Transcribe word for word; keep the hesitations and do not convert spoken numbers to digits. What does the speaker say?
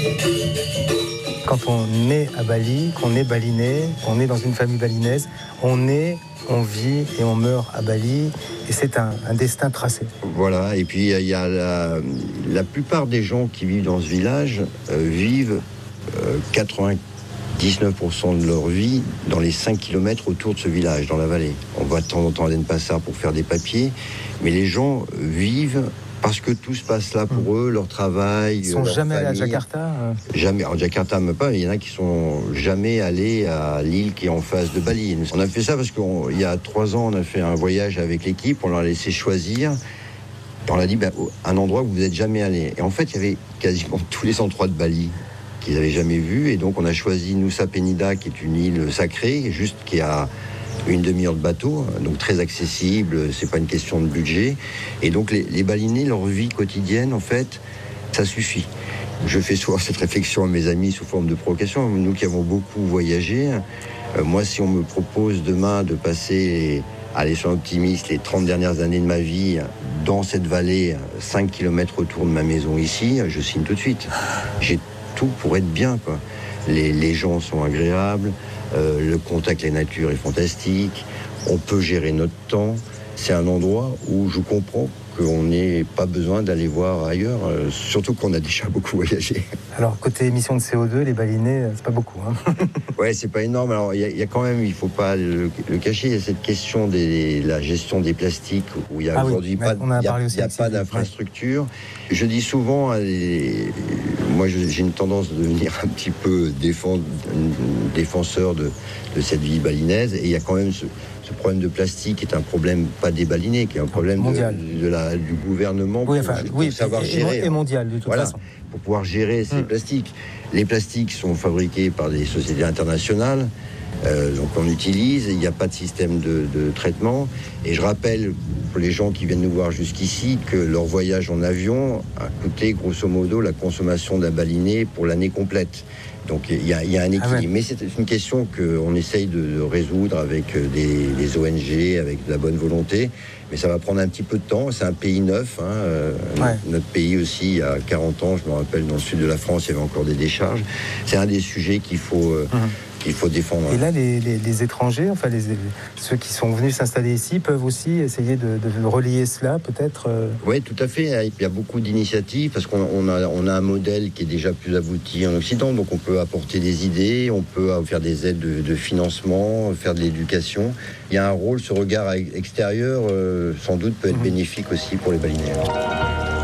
Quand on est à Bali, qu'on est balinais, qu'on est dans une famille balinaise, on est, on vit et on meurt à Bali. Et c'est un, un destin tracé. Voilà, et puis il y a la, la plupart des gens qui vivent dans ce village euh, vivent euh, quatre-vingt-dix-neuf pour cent de leur vie dans les cinq kilomètres autour de ce village, dans la vallée. On va de temps en temps à Denpasar pour faire des papiers, mais les gens vivent parce que tout se passe là pour eux, leur travail. Ils sont leur jamais allés à famille. Jakarta euh... Jamais. En Jakarta, même pas. Il y en a qui sont jamais allés à l'île qui est en face de Bali. On a fait ça parce qu'il y a trois ans, on a fait un voyage avec l'équipe. On leur a laissé choisir. On leur a dit ben, un endroit où vous n'êtes jamais allé. Et en fait, il y avait quasiment tous les endroits de Bali qu'ils n'avaient jamais vus. Et donc, on a choisi Nusa Penida, qui est une île sacrée, juste qui a une demi-heure de bateau, donc très accessible, c'est pas une question de budget. Et donc les, les balinais, leur vie quotidienne, en fait, ça suffit. Je fais souvent cette réflexion à mes amis sous forme de provocation. Nous qui avons beaucoup voyagé, euh, moi, si on me propose demain de passer, allez, soyons optimistes, les trente dernières années de ma vie dans cette vallée, cinq kilomètres autour de ma maison ici, je signe tout de suite. J'ai tout pour être bien, quoi. Les, les gens sont agréables, euh, le contact avec la nature est fantastique, on peut gérer notre temps. C'est un endroit où je comprends qu'on n'ait pas besoin d'aller voir ailleurs, euh, surtout qu'on a déjà beaucoup voyagé. Alors, côté émissions de C O deux, les balinais, c'est pas beaucoup. Hein. Ouais, c'est pas énorme. Alors, il y, y a quand même, il faut pas le, le cacher, il y a cette question de la gestion des plastiques, où il y a ah aujourd'hui oui, pas, y a, y a pas d'infrastructure. Ouais. Je dis souvent, les, moi j'ai une tendance de devenir un petit peu défend, défenseur de, de cette vie balinaise, et il y a quand même ce, ce problème de plastique est un problème pas des balinais, qui est un problème de, de la, du gouvernement oui, enfin, pour, oui, pour savoir et, gérer. Et mondial, de toute voilà, façon. Pour pouvoir gérer ces hum. plastiques. Les plastiques sont fabriqués par des sociétés internationales, euh, donc on utilise, il n'y a pas de système de, de traitement. Et je rappelle pour les gens qui viennent nous voir jusqu'ici que leur voyage en avion a coûté grosso modo la consommation d'un baliné pour l'année complète. Donc il y, y a un équilibre. Ah ouais. Mais c'est une question qu'on essaye de, de résoudre avec des, des O N G, avec de la bonne volonté. Mais ça va prendre un petit peu de temps. C'est un pays neuf. Hein. Euh, ouais. Notre pays aussi, il y a quarante ans, je me rappelle, dans le sud de la France, il y avait encore des décharges. C'est un des sujets qu'il faut... Euh, mmh. qu'il faut défendre. Et là, les, les, les étrangers, enfin les, ceux qui sont venus s'installer ici, peuvent aussi essayer de, de relier cela, peut-être euh... Oui, tout à fait. Il y a beaucoup d'initiatives, parce qu'on on a, on a un modèle qui est déjà plus abouti en Occident, donc on peut apporter des idées, on peut faire des aides de, de financement, faire de l'éducation. Il y a un rôle, ce regard extérieur, euh, sans doute, peut être mmh. bénéfique aussi pour les balinaires.